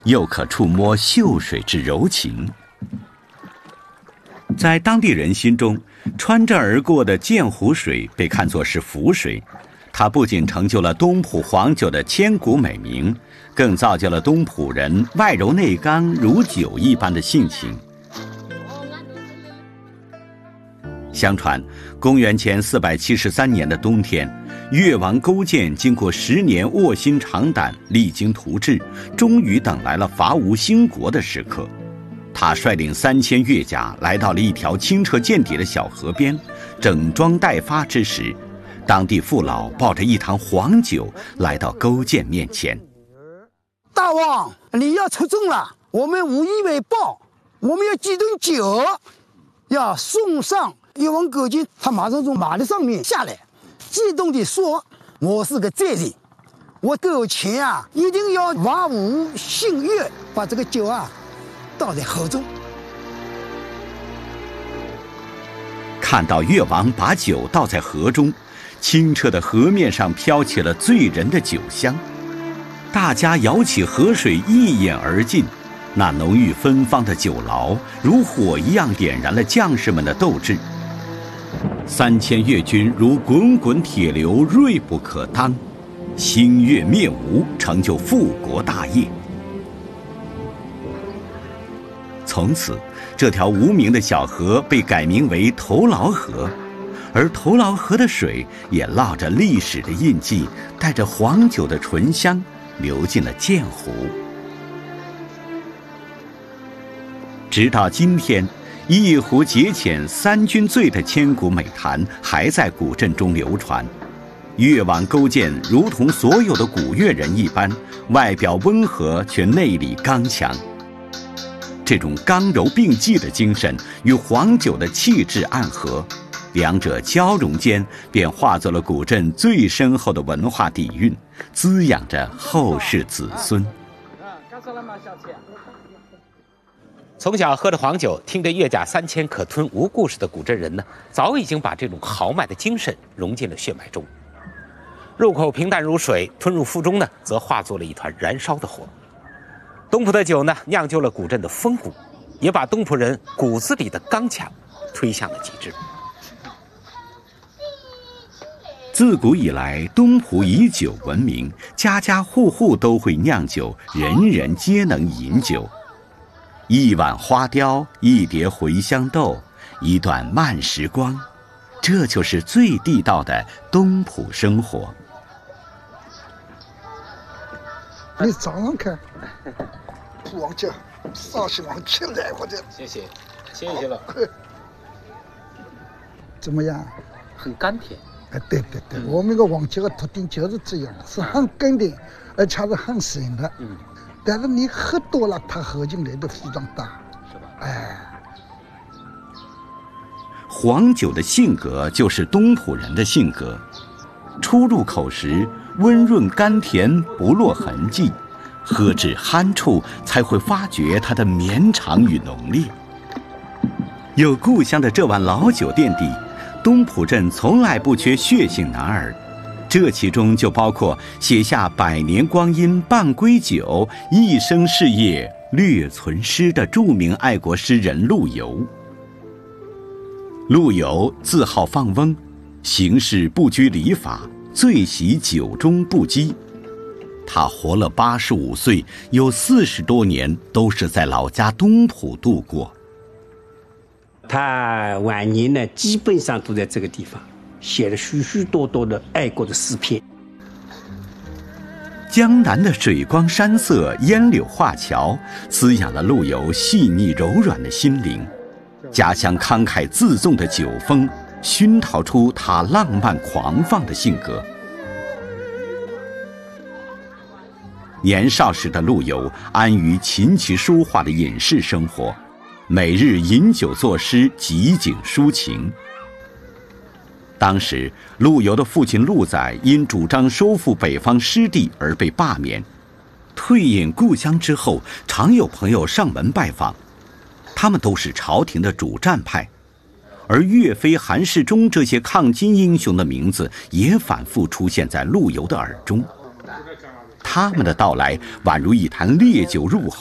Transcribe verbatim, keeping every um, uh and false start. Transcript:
又可触摸秀水之柔情。在当地人心中，穿镇而过的鉴湖水被看作是福水，它不仅成就了东浦黄酒的千古美名，更造就了东浦人外柔内刚如酒一般的性情。相传，公元前四百七十三年的冬天，越王勾践经过十年卧薪尝胆，励精图治，终于等来了伐吴兴国的时刻。他率领三千越甲来到了一条清澈见底的小河边，整装待发之时，当地父老抱着一坛黄酒来到勾践面前。 大王，你要出征了，我们无以为报，我们要几顿酒，要送上越王勾践。他马上从马的上面下来，激动地说：“我是个罪人，我勾践啊，一定要伐吴兴越，把这个酒啊倒在河中。” 看到越王把酒倒在河中，清澈的河面上飘起了醉人的酒香，大家舀起河水一饮而尽。那浓郁芬芳的酒醪如火一样点燃了将士们的斗志。三千越军如滚滚铁流，锐不可当，兴越灭吴，成就复国大业。从此，这条无名的小河被改名为头劳河，而头劳河的水也烙着历史的印记，带着黄酒的醇香，流进了鉴湖。直到今天，一壶解遣三军醉的千古美谈还在古镇中流传。越王勾践如同所有的古越人一般，外表温和却内里刚强。这种刚柔并济的精神与黄酒的气质暗合，两者交融间便化作了古镇最深厚的文化底蕴，滋养着后世子孙。 从小喝着黄酒，听着越甲三千可吞吴故事的古镇人呢，早已经把这种豪迈的精神融进了血脉中。入口平淡如水，吞入腹中呢，则化作了一团燃烧的火。东浦的酒呢，酿就了古镇的风骨，也把东浦人骨子里的刚强推向了极致。 自古以来，东浦以酒闻名，家家户户都会酿酒，人人皆能饮酒。一碗花雕，一碟茴香豆，一段慢时光，这就是最地道的东浦生活。 你早上看，黄酒烧起往起来，我这谢谢，谢谢了。 怎么样？ 很甘甜。 哎，对对对，嗯、我们个黄酒的特点就是这样，是很甘甜，而且是很深的。嗯。但是你喝多了，它喝进来的非常大，是吧？哎， 黄酒的性格就是东浦人的性格，初入口时温润甘甜，不落痕迹，喝至酣处才会发觉它的绵长与浓烈。有故乡的这碗老酒垫底，东浦镇从来不缺血性男儿。这其中就包括写下百年光阴半归酒，一生事业略存诗的著名爱国诗人陆游。陆游自号放翁，行事不拘礼法，最喜酒中不羁。他活了八十五岁，有四十多年都是在老家东浦度过。 他晚年呢，基本上都在这个地方写了许许多多的爱国的诗篇。 江南的水光山色、烟柳画桥，滋养了陆游细腻柔软的心灵。家乡慷慨自纵的酒风，熏陶出他浪漫狂放的性格。年少时的陆游安于琴棋书画的隐士生活，每日饮酒作诗，极景抒情。当时，陆游的父亲陆载因主张收复北方失地而被罢免。退隐故乡之后，常有朋友上门拜访，他们都是朝廷的主战派，而岳飞、韩世忠这些抗金英雄的名字也反复出现在陆游的耳中。 他们的到来宛如一坛烈酒入喉。